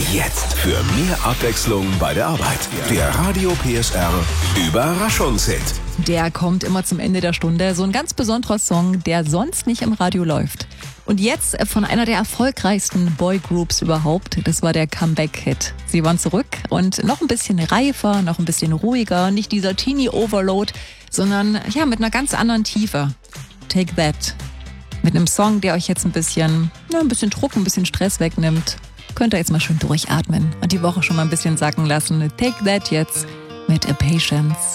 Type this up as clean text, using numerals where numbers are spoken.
Jetzt für mehr Abwechslung bei der Arbeit. Der Radio PSR Überraschungshit. Der kommt immer zum Ende der Stunde. So ein ganz besonderer Song, der sonst nicht im Radio läuft. Und jetzt von einer der erfolgreichsten Boygroups überhaupt. Das war der Comeback-Hit. Sie waren zurück und noch ein bisschen reifer, noch ein bisschen ruhiger. Nicht dieser Teenie-Overload, sondern ja, mit einer ganz anderen Tiefe. Take That. Mit einem Song, der euch jetzt ein bisschen Druck, ein bisschen Stress wegnimmt. Könnt ihr jetzt mal schön durchatmen und die Woche schon mal ein bisschen sacken lassen. Take That jetzt mit A Patience.